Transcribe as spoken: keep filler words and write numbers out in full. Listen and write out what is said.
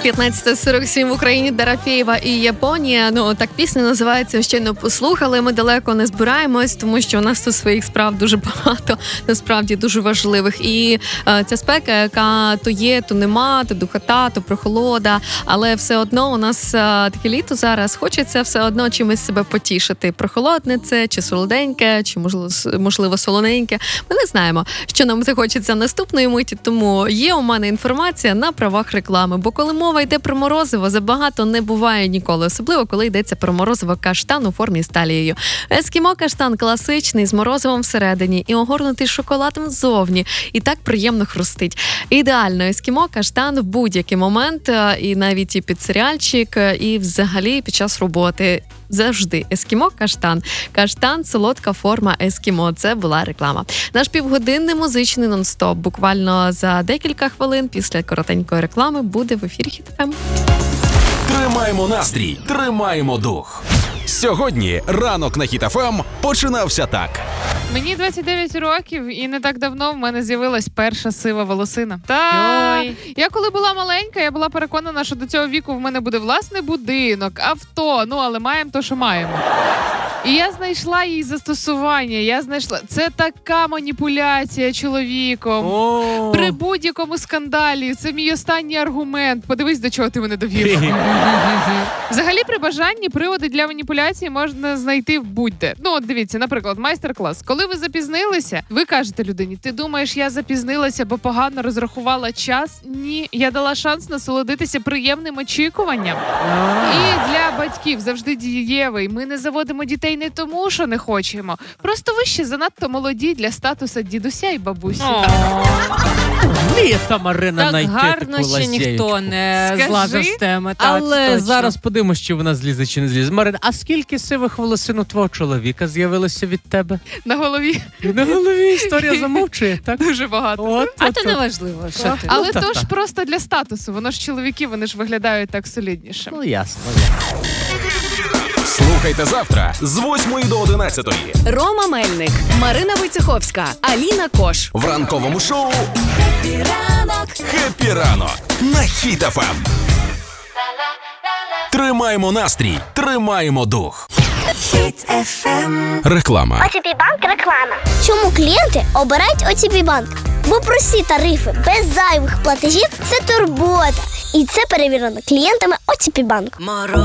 п'ятнадцята сорок сім в Україні, Дорофєєва і Японія. Ну, так пісня називається, щойно послухали. Ми далеко не збираємось, тому що у нас тут своїх справ дуже багато, насправді дуже важливих. І е, ця спека, яка то є, то нема, то духота, то прохолода, але все одно у нас е, таке літо зараз, хочеться все одно чимось себе потішити. Прохолодне це, чи солоденьке, чи можливо, можливо солоненьке. Ми не знаємо, що нам захочеться наступної миті, тому є у мене інформація на правах реклами. Бо коли мова йде про морозиво, забагато не буває ніколи. Особливо, коли йдеться про морозиво каштан у формі з талією. Ескімо каштан класичний, з морозивом всередині і огорнутий шоколадом ззовні. І так приємно хрустить. Ідеально ескімо каштан в будь-який момент, і навіть і під серіальчик, і взагалі під час роботи. Завжди ескімо каштан. Каштан – солодка форма ескімо. Це була реклама. Наш півгодинний музичний нон-стоп. Буквально за декілька хвилин після коротенької реклами буде в ефірі Хіт еф ем. Тримаємо настрій, тримаємо дух. Сьогодні ранок на Хіт еф ем починався так. Мені двадцять дев'ять років, і не так давно в мене з'явилась перша сива волосина. Та я коли була маленька, я була переконана, що до цього віку в мене буде власний будинок, авто, ну але маємо то, що маємо. І я знайшла їй застосування, я знайшла... Це така маніпуляція чоловіком. О. При будь-якому скандалі. Це мій останній аргумент. Подивись, до чого ти мене довів. Взагалі, при бажанні приводи для маніпуляції можна знайти в будь-де. Ну, от дивіться, наприклад, майстер-клас. Коли ви запізнилися, ви кажете людині, ти думаєш, я запізнилася, бо погано розрахувала час? Ні, я дала шанс насолодитися приємним очікуванням. І для батьків завжди дієвий. Ми не заводимо дітей не тому, що не хочемо. Просто ви ще занадто молоді для статусу дідуся і бабусі. Літа, Марина, Так знайти гарно таку ще лазейку. ніхто не Скажи. злазив з теми. Так, Але точно. зараз подивимося, чи вона злізе, чи не злізе. Марина, а скільки сивих волосин у твого чоловіка з'явилося від тебе? На голові На голові історія замовчує, так? дуже багато. От, А от, то от. не важливо, що ти. Але Ну, та- то ж та. просто для статусу. Воно ж чоловіки, вони ж виглядають так солідніше. Ну, ясно. Слухайте завтра з восьмої до одинадцятої Рома Мельник, Марина Войцеховська, Аліна Кош. в ранковому шоу «Хеппі ранок» на Хіт еф ем. Тримаємо настрій, тримаємо дух. Реклама. о ті пі Банк реклама. Чому клієнти обирають о ті пі Банк? Бо прості тарифи без зайвих платежів – це турбота. І це перевірено клієнтами о ті пі Банк.